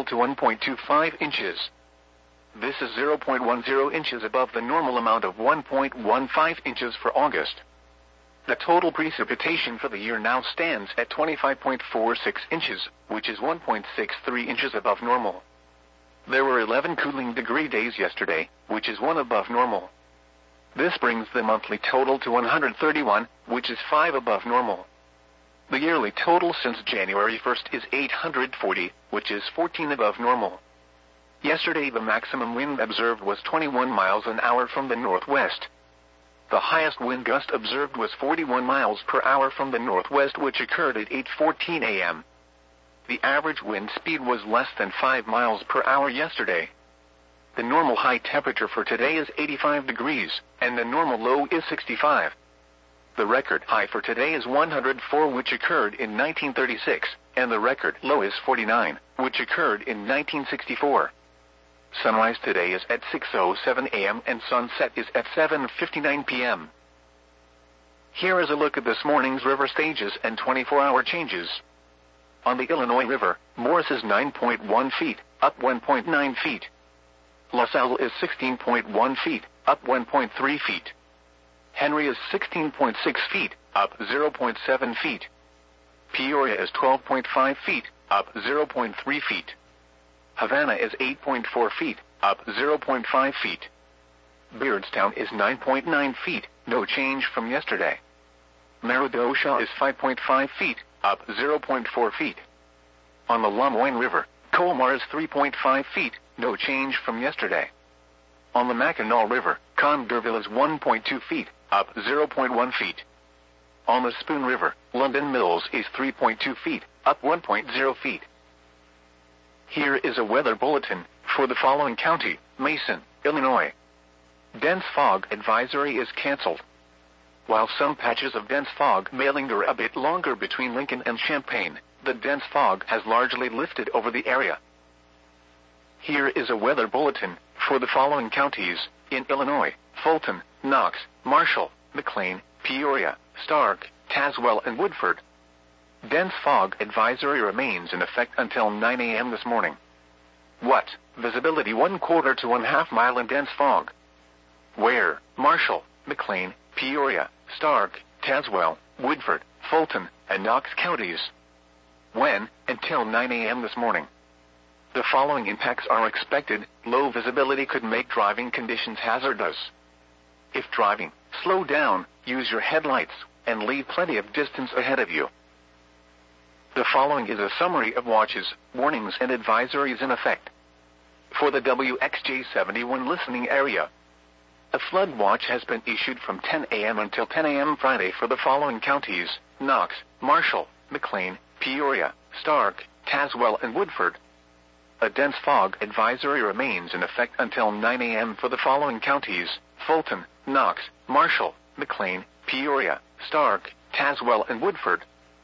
to 1.25 inches. This is 0.10 inches above the normal amount of 1.15 inches for August. The total precipitation for the year now stands at 25.46 inches, which is 1.63 inches above normal. There were 11 cooling degree days yesterday, which is 1 above normal. This brings the monthly total to 131, which is 5 above normal. The yearly total since January 1st is 840, which is 14 above normal. Yesterday the maximum wind observed was 21 miles an hour from the northwest. The highest wind gust observed was 41 miles per hour from the northwest, which occurred at 8:14 a.m. The average wind speed was less than 5 miles per hour yesterday. The normal high temperature for today is 85 degrees, and the normal low is 65. The record high for today is 104, which occurred in 1936, and the record low is 49, which occurred in 1964. Sunrise today is at 6:07 a.m. and sunset is at 7:59 p.m. Here is a look at this morning's river stages and 24-hour changes. On the Illinois River, Morris is 9.1 feet, up 1.9 feet. LaSalle is 16.1 feet, up 1.3 feet. Henry is 16.6 feet, up 0.7 feet. Peoria is 12.5 feet, up 0.3 feet. Havana is 8.4 feet, up 0.5 feet. Beardstown is 9.9 feet, no change from yesterday. Meridosha is 5.5 feet, up 0.4 feet. On the Lemoyne River, Colmar is 3.5 feet, no change from yesterday. On the Mackinac River, Condorville is 1.2 feet, up 0.1 feet. On the Spoon River, London Mills is 3.2 feet, up 1.0 feet. Here is a weather bulletin for the following county: Mason, Illinois. Dense fog advisory is canceled. While some patches of dense fog may linger a bit longer between Lincoln and Champaign, the dense fog has largely lifted over the area. Here is a weather bulletin for the following counties in Illinois: Fulton, Knox, Marshall, McLean, Peoria, Stark, Tazewell, and Woodford. Dense fog advisory remains in effect until 9 a.m. this morning. What? Visibility 1/4 to 1/2 mile in dense fog. Where? Marshall, McLean, Peoria, Stark, Tazewell, Woodford, Fulton, and Knox counties. When? Until 9 a.m. this morning. The following impacts are expected. Low visibility could make driving conditions hazardous. If driving, slow down, use your headlights, and leave plenty of distance ahead of you. The following is a summary of watches, warnings, and advisories in effect. For the WXJ71 listening area, a flood watch has been issued from 10 a.m. until 10 a.m. Friday for the following counties: Knox, Marshall, McLean, Peoria, Stark, Tazewell, and Woodford. A dense fog advisory remains in effect until 9 a.m. for the following counties: Fulton, Knox, Marshall, McLean, Peoria, Stark, Tazewell, and Woodford.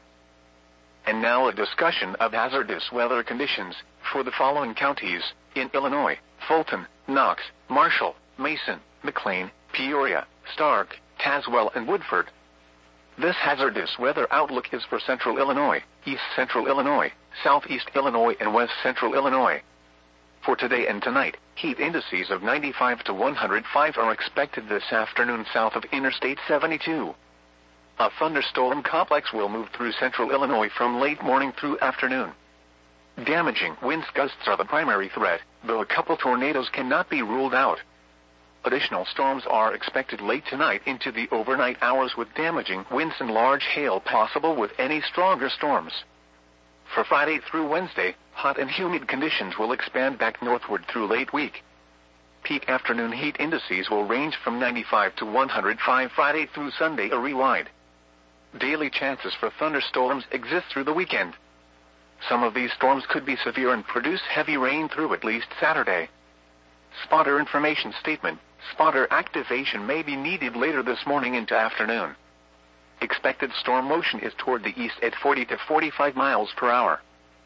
And now a discussion of hazardous weather conditions for the following counties in Illinois: Fulton, Knox, Marshall, Mason, McLean, Peoria, Stark, Tazewell, and Woodford. This hazardous weather outlook is for Central Illinois, East Central Illinois, Southeast Illinois, and West Central Illinois. For today and tonight, heat indices of 95 to 105 are expected this afternoon south of Interstate 72. A thunderstorm complex will move through central Illinois from late morning through afternoon. Damaging wind gusts are the primary threat, though a couple tornadoes cannot be ruled out. Additional storms are expected late tonight into the overnight hours, with damaging winds and large hail possible with any stronger storms. For Friday through Wednesday, hot and humid conditions will expand back northward through late week. Peak afternoon heat indices will range from 95 to 105 Friday through Sunday area-wide. Daily chances for thunderstorms exist through the weekend. Some of these storms could be severe and produce heavy rain through at least Saturday. Spotter information statement: spotter activation may be needed later this morning into afternoon. Expected storm motion is toward the east at 40 to 45 miles per hour.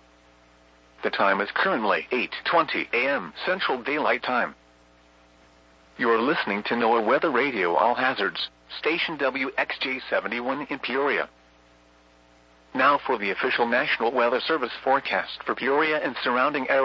The time is currently 8:20 a.m. Central Daylight Time. You're listening to NOAA Weather Radio All Hazards, station WXJ71 in Peoria. Now for the official National Weather Service forecast for Peoria and surrounding areas.